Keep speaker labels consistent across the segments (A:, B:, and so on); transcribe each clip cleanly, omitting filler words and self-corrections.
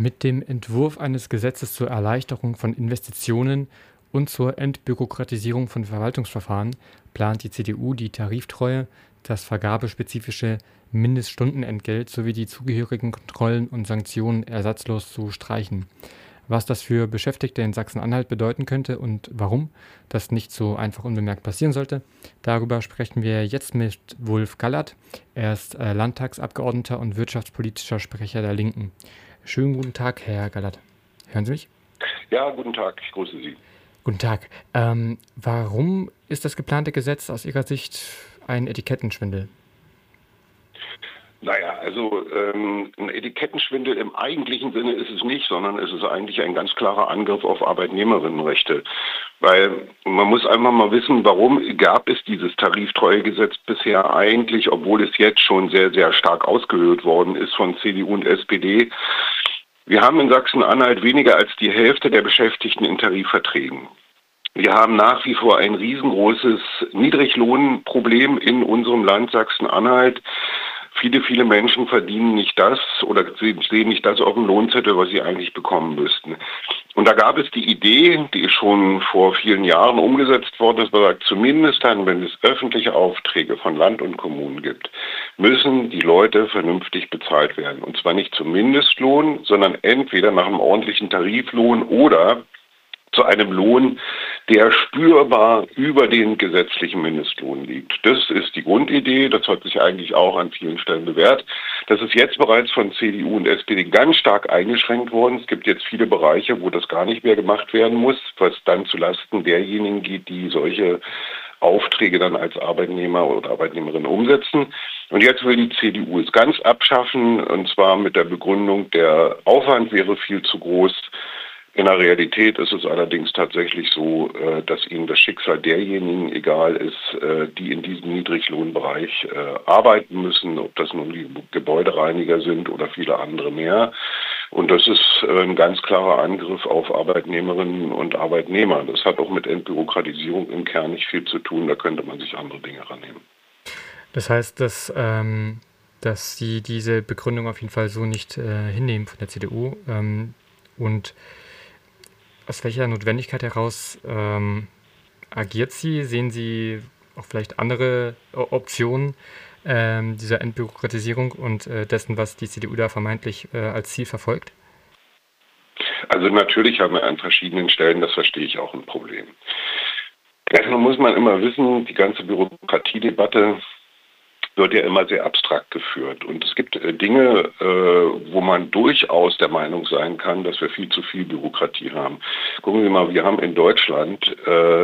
A: Mit dem Entwurf eines Gesetzes zur Erleichterung von Investitionen und zur Entbürokratisierung von Verwaltungsverfahren plant die CDU die Tariftreue, das vergabespezifische Mindeststundenentgelt sowie die zugehörigen Kontrollen und Sanktionen ersatzlos zu streichen. Was das für Beschäftigte in Sachsen-Anhalt bedeuten könnte und warum das nicht so einfach unbemerkt passieren sollte, darüber sprechen wir jetzt mit Wulf Gallert. Er ist Landtagsabgeordneter und wirtschaftspolitischer Sprecher der Linken. Schönen guten Tag, Herr Gallert. Hören Sie mich?
B: Ja, guten Tag, ich grüße Sie.
A: Guten Tag. Warum ist das geplante Gesetz aus Ihrer Sicht ein Etikettenschwindel?
B: Naja, also ein Etikettenschwindel im eigentlichen Sinne ist es nicht, sondern es ist eigentlich ein ganz klarer Angriff auf Arbeitnehmerinnenrechte. Weil man muss einfach mal wissen, warum gab es dieses Tariftreuegesetz bisher eigentlich, obwohl es jetzt schon sehr, sehr stark ausgehöhlt worden ist von CDU und SPD. Wir haben in Sachsen-Anhalt weniger als die Hälfte der Beschäftigten in Tarifverträgen. Wir haben nach wie vor ein riesengroßes Niedriglohnproblem in unserem Land Sachsen-Anhalt. Viele Menschen verdienen nicht das oder sehen nicht das auf dem Lohnzettel, was sie eigentlich bekommen müssten. Und da gab es die Idee, die ist schon vor vielen Jahren umgesetzt worden, dass man sagt, zumindest dann, wenn es öffentliche Aufträge von Land und Kommunen gibt, müssen die Leute vernünftig bezahlt werden. Und zwar nicht zum Mindestlohn, sondern entweder nach einem ordentlichen Tariflohn oder zu einem Lohn, der spürbar über den gesetzlichen Mindestlohn liegt. Das ist die Grundidee, das hat sich eigentlich auch an vielen Stellen bewährt. Das ist jetzt bereits von CDU und SPD ganz stark eingeschränkt worden. Es gibt jetzt viele Bereiche, wo das gar nicht mehr gemacht werden muss, was dann zulasten derjenigen geht, die solche Aufträge dann als Arbeitnehmer oder Arbeitnehmerin umsetzen. Und jetzt will die CDU es ganz abschaffen, und zwar mit der Begründung, der Aufwand wäre viel zu groß. In der Realität ist es allerdings tatsächlich so, dass ihnen das Schicksal derjenigen egal ist, die in diesem Niedriglohnbereich arbeiten müssen, ob das nun die Gebäudereiniger sind oder viele andere mehr. Und das ist ein ganz klarer Angriff auf Arbeitnehmerinnen und Arbeitnehmer. Das hat auch mit Entbürokratisierung im Kern nicht viel zu tun, da könnte man sich andere Dinge rannehmen.
A: Das heißt, dass Sie diese Begründung auf jeden Fall so nicht hinnehmen von der CDU und aus welcher Notwendigkeit heraus agiert sie? Sehen Sie auch vielleicht andere Optionen dieser Entbürokratisierung und dessen, was die CDU da vermeintlich als Ziel verfolgt?
B: Also natürlich haben wir an verschiedenen Stellen, das verstehe ich, auch ein Problem. Erstmal muss man immer wissen, die ganze Bürokratiedebatte wird ja immer sehr abstrakt geführt. Und es gibt Dinge, wo man durchaus der Meinung sein kann, dass wir viel zu viel Bürokratie haben. Gucken Sie mal, wir haben in Deutschland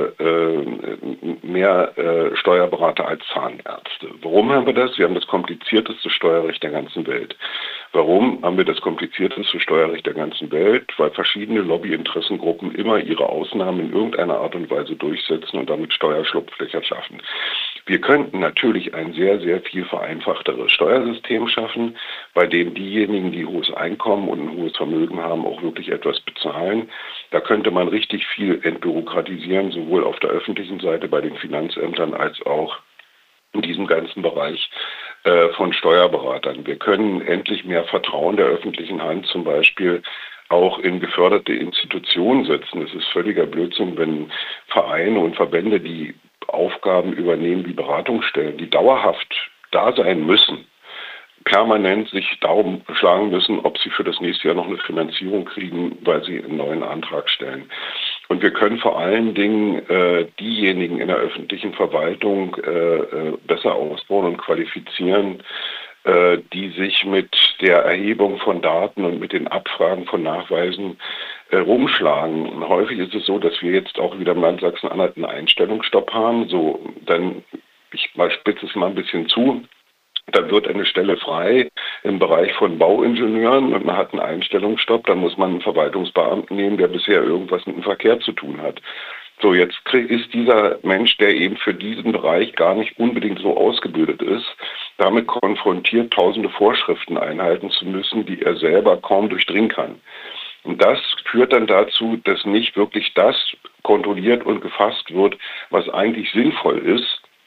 B: mehr Steuerberater als Zahnärzte. Warum haben wir das? Wir haben das komplizierteste Steuerrecht der ganzen Welt. Warum haben wir das komplizierteste Steuerrecht der ganzen Welt? Weil verschiedene Lobbyinteressengruppen immer ihre Ausnahmen in irgendeiner Art und Weise durchsetzen und damit Steuerschlupflöcher schaffen. Wir könnten natürlich ein sehr, sehr viel vereinfachteres Steuersystem schaffen, bei dem diejenigen, die hohes Einkommen und ein hohes Vermögen haben, auch wirklich etwas bezahlen. Da könnte man richtig viel entbürokratisieren, sowohl auf der öffentlichen Seite bei den Finanzämtern als auch in diesem ganzen Bereich von Steuerberatern. Wir können endlich mehr Vertrauen der öffentlichen Hand zum Beispiel auch in geförderte Institutionen setzen. Es ist völliger Blödsinn, wenn Vereine und Verbände, die Aufgaben übernehmen wie Beratungsstellen, die dauerhaft da sein müssen, permanent sich darum schlagen müssen, ob sie für das nächste Jahr noch eine Finanzierung kriegen, weil sie einen neuen Antrag stellen. Und wir können vor allen Dingen diejenigen in der öffentlichen Verwaltung besser ausbauen und qualifizieren, die sich mit der Erhebung von Daten und mit den Abfragen von Nachweisen rumschlagen. Und häufig ist es so, dass wir jetzt auch wieder im Land Sachsen-Anhalt einen Einstellungsstopp haben. So, dann, ich spitze es mal ein bisschen zu, dann wird eine Stelle frei im Bereich von Bauingenieuren und man hat einen Einstellungsstopp, dann muss man einen Verwaltungsbeamten nehmen, der bisher irgendwas mit dem Verkehr zu tun hat. So, jetzt ist dieser Mensch, der eben für diesen Bereich gar nicht unbedingt so ausgebildet ist, damit konfrontiert, tausende Vorschriften einhalten zu müssen, die er selber kaum durchdringen kann. Und das führt dann dazu, dass nicht wirklich das kontrolliert und gefasst wird, was eigentlich sinnvoll ist,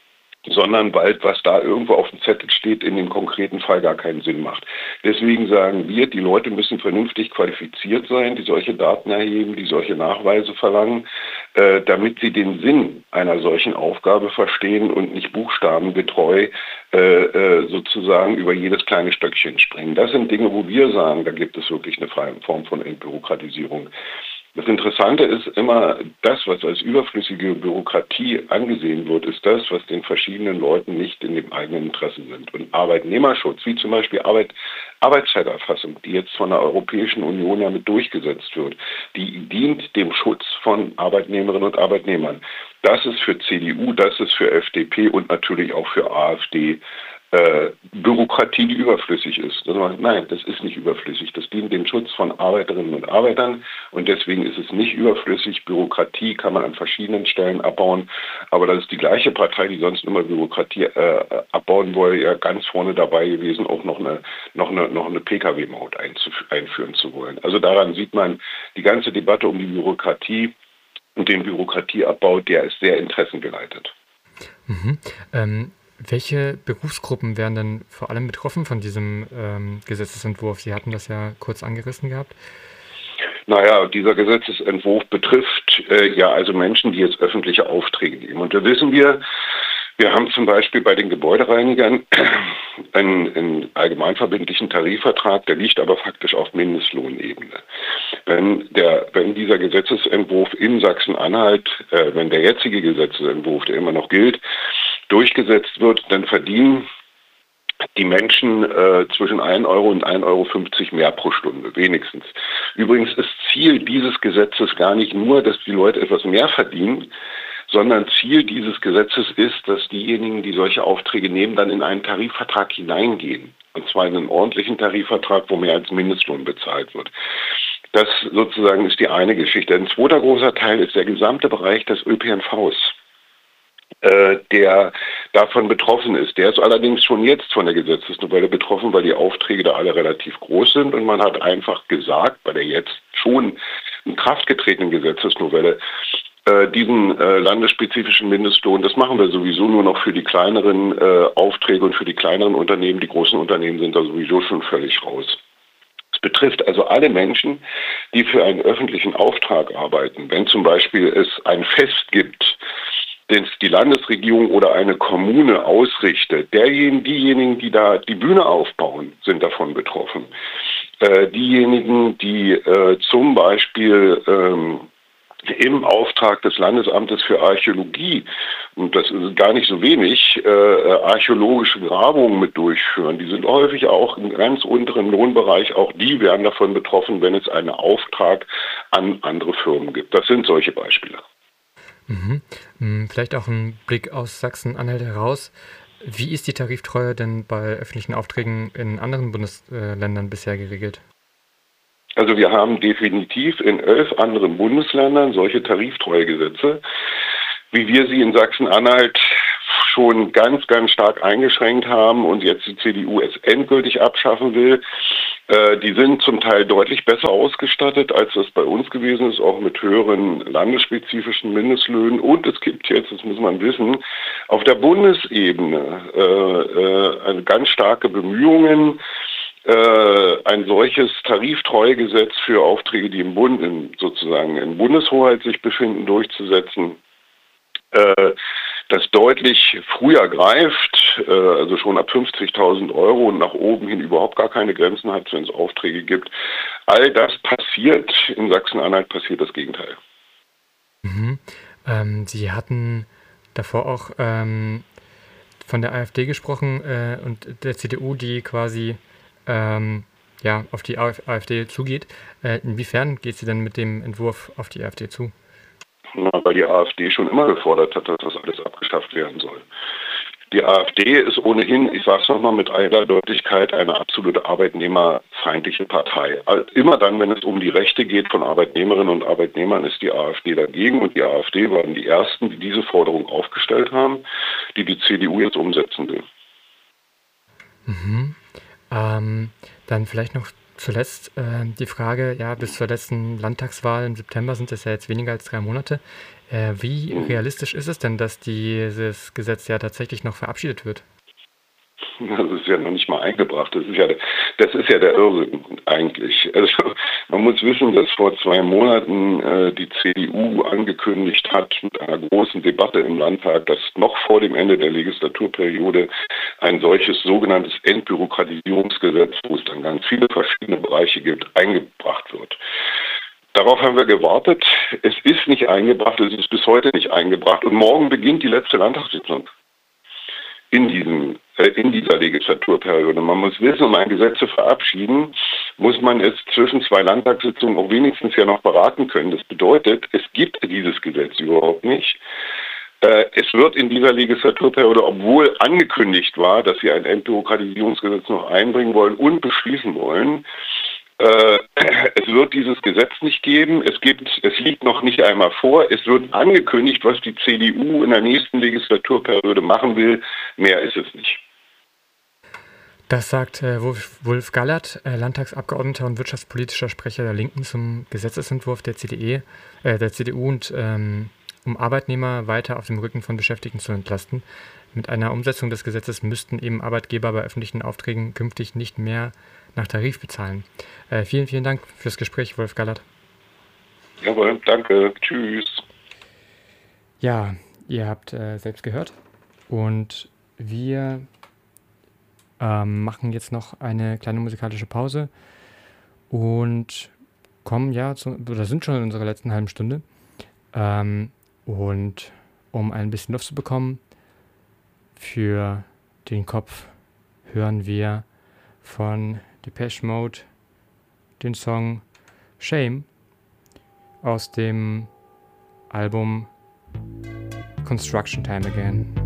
B: sondern weil was da irgendwo auf dem Zettel steht, in dem konkreten Fall gar keinen Sinn macht. Deswegen sagen wir, die Leute müssen vernünftig qualifiziert sein, die solche Daten erheben, die solche Nachweise verlangen, damit sie den Sinn einer solchen Aufgabe verstehen und nicht buchstabengetreu sozusagen über jedes kleine Stöckchen springen. Das sind Dinge, wo wir sagen, da gibt es wirklich eine Form von Entbürokratisierung. Das Interessante ist immer, das, was als überflüssige Bürokratie angesehen wird, ist das, was den verschiedenen Leuten nicht in dem eigenen Interesse sind. Und Arbeitnehmerschutz, wie zum Beispiel Arbeitszeiterfassung, die jetzt von der Europäischen Union damit durchgesetzt wird, die dient dem Schutz von Arbeitnehmerinnen und Arbeitnehmern. Das ist für CDU, das ist für FDP und natürlich auch für AfD Bürokratie, die überflüssig ist. Nein, das ist nicht überflüssig. Das dient dem Schutz von Arbeiterinnen und Arbeitern und deswegen ist es nicht überflüssig. Bürokratie kann man an verschiedenen Stellen abbauen, aber das ist die gleiche Partei, die sonst immer Bürokratie abbauen wollte, ja ganz vorne dabei gewesen, auch noch eine Pkw-Maut einführen zu wollen. Also daran sieht man, die ganze Debatte um die Bürokratie und den Bürokratieabbau, der ist sehr interessengeleitet.
A: Welche Berufsgruppen werden denn vor allem betroffen von diesem Gesetzesentwurf? Sie hatten das ja kurz angerissen gehabt.
B: Naja, dieser Gesetzesentwurf betrifft also Menschen, die jetzt öffentliche Aufträge nehmen. Und da wissen wir haben zum Beispiel bei den Gebäudereinigern einen allgemeinverbindlichen Tarifvertrag, der liegt aber faktisch auf Mindestlohnebene. Wenn dieser Gesetzesentwurf in Sachsen-Anhalt, wenn der jetzige Gesetzesentwurf, der immer noch gilt, durchgesetzt wird, dann verdienen die Menschen zwischen 1 Euro und 1,50 Euro mehr pro Stunde, wenigstens. Übrigens ist Ziel dieses Gesetzes gar nicht nur, dass die Leute etwas mehr verdienen, sondern Ziel dieses Gesetzes ist, dass diejenigen, die solche Aufträge nehmen, dann in einen Tarifvertrag hineingehen. Und zwar in einen ordentlichen Tarifvertrag, wo mehr als Mindestlohn bezahlt wird. Das sozusagen ist die eine Geschichte. Ein zweiter großer Teil ist der gesamte Bereich des ÖPNVs, der davon betroffen ist. Der ist allerdings schon jetzt von der Gesetzesnovelle betroffen, weil die Aufträge da alle relativ groß sind und man hat einfach gesagt, bei der jetzt schon in Kraft getretenen Gesetzesnovelle, diesen landesspezifischen Mindestlohn, das machen wir sowieso nur noch für die kleineren Aufträge und für die kleineren Unternehmen. Die großen Unternehmen sind da sowieso schon völlig raus. Es betrifft also alle Menschen, die für einen öffentlichen Auftrag arbeiten. Wenn zum Beispiel es ein Fest gibt, den die Landesregierung oder eine Kommune ausrichtet, diejenigen, die da die Bühne aufbauen, sind davon betroffen. Diejenigen, die zum Beispiel im Auftrag des Landesamtes für Archäologie, und das ist gar nicht so wenig, archäologische Grabungen mit durchführen. Die sind häufig auch im ganz unteren Lohnbereich, auch die werden davon betroffen, wenn es einen Auftrag an andere Firmen gibt. Das sind solche Beispiele.
A: Vielleicht auch ein Blick aus Sachsen-Anhalt heraus. Wie ist die Tariftreue denn bei öffentlichen Aufträgen in anderen Bundesländern bisher geregelt?
B: Also wir haben definitiv in 11 anderen Bundesländern solche Tariftreuegesetze, wie wir sie in Sachsen-Anhalt schon ganz, ganz stark eingeschränkt haben und jetzt die CDU es endgültig abschaffen will. Die sind zum Teil deutlich besser ausgestattet, als das bei uns gewesen ist, auch mit höheren landesspezifischen Mindestlöhnen. Und es gibt jetzt, das muss man wissen, auf der Bundesebene ganz starke Bemühungen, ein solches Tariftreuegesetz für Aufträge, die im Bund sozusagen in Bundeshoheit sich befinden, durchzusetzen, das deutlich früher greift, also schon ab 50.000 Euro und nach oben hin überhaupt gar keine Grenzen hat, wenn es Aufträge gibt. All das passiert, in Sachsen-Anhalt passiert das Gegenteil.
A: Sie hatten davor auch von der AfD gesprochen und der CDU, die quasi auf die AfD zugeht. Inwiefern geht sie denn mit dem Entwurf auf die AfD zu?
B: Weil die AfD schon immer gefordert hat, dass das alles abgeschafft werden soll. Die AfD ist ohnehin, ich sage es nochmal mit aller Deutlichkeit, eine absolute arbeitnehmerfeindliche Partei. Immer dann, wenn es um die Rechte geht von Arbeitnehmerinnen und Arbeitnehmern, ist die AfD dagegen. Und die AfD waren die Ersten, die diese Forderung aufgestellt haben, die die CDU jetzt umsetzen will.
A: Dann vielleicht noch zuletzt die Frage, ja, bis zur letzten Landtagswahl im September sind es ja jetzt weniger als 3 Monate. Wie realistisch ist es denn, dass dieses Gesetz ja tatsächlich noch verabschiedet wird?
B: Das ist ja noch nicht mal eingebracht. Das ist ja der Irrsinn eigentlich. Also man muss wissen, dass vor 2 Monaten die CDU angekündigt hat mit einer großen Debatte im Landtag, dass noch vor dem Ende der Legislaturperiode ein solches sogenanntes Entbürokratisierungsgesetz, wo es dann ganz viele verschiedene Bereiche gibt, eingebracht wird. Darauf haben wir gewartet. Es ist nicht eingebracht, es ist bis heute nicht eingebracht. Und morgen beginnt die letzte Landtagssitzung in dieser Legislaturperiode. Man muss wissen, um ein Gesetz zu verabschieden, muss man es zwischen 2 Landtagssitzungen auch wenigstens ja noch beraten können. Das bedeutet, es gibt dieses Gesetz überhaupt nicht. Es wird in dieser Legislaturperiode, obwohl angekündigt war, dass wir ein Entbürokratisierungsgesetz noch einbringen wollen und beschließen wollen, es wird dieses Gesetz nicht geben. Es liegt noch nicht einmal vor. Es wird angekündigt, was die CDU in der nächsten Legislaturperiode machen will. Mehr ist es nicht.
A: Das sagt Wulf Gallert, Landtagsabgeordneter und wirtschaftspolitischer Sprecher der Linken zum Gesetzesentwurf der CDU und um Arbeitnehmer weiter auf dem Rücken von Beschäftigten zu entlasten. Mit einer Umsetzung des Gesetzes müssten eben Arbeitgeber bei öffentlichen Aufträgen künftig nicht mehr nach Tarif bezahlen. Vielen, vielen Dank fürs Gespräch, Wulf Gallert.
B: Jawohl, danke. Tschüss.
A: Ja, ihr habt selbst gehört. Und wir machen jetzt noch eine kleine musikalische Pause und kommen sind schon in unserer letzten halben Stunde. Und um ein bisschen Luft zu bekommen für den Kopf, hören wir von Depeche Mode den Song Shame aus dem Album Construction Time Again.